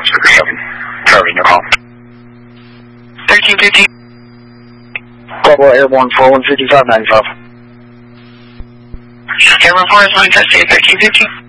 7, Charlie, no call. 1315. Bravo Airborne 415595. Airborne 4 is 1 testing 1315.